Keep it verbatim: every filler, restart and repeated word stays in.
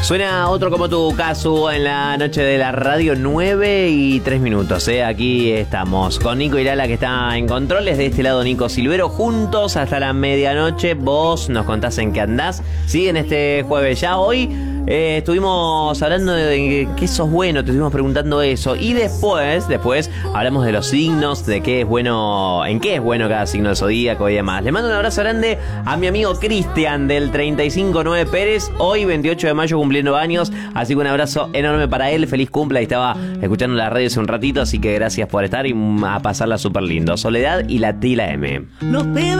Suena otro como tu caso en la noche de la radio, nueve y tres minutos, ¿eh? Aquí estamos con Nico Irala, que está en controles. De este lado, Nico Silvero, juntos hasta la medianoche. Vos nos contás en qué andás. Sí, en este jueves. Ya hoy eh, estuvimos hablando de qué sos bueno, te estuvimos preguntando eso. Y después, después hablamos de los signos, de qué es bueno, en qué es bueno cada signo del zodíaco y demás. Le mando un abrazo grande a mi amigo Cristian del treinta y cinco nueve Pérez. Hoy, veintiocho de mayo, cumpliendo años. Así que un abrazo enorme para él. Feliz cumple. Estaba escuchando la radio hace un ratito, así que gracias por estar y a pasarla súper lindo. Soledad y la Tila M.